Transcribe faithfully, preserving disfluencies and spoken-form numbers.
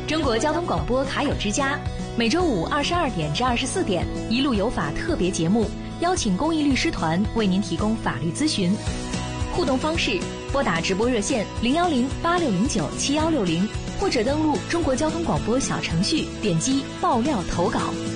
中国交通广播卡友之家，每周五二十二点至二十四点，一路有法特别节目，邀请公益律师团为您提供法律咨询。互动方式：拨打直播热线零幺零八六零九七幺六零，或者登录中国交通广播小程序，点击爆料投稿。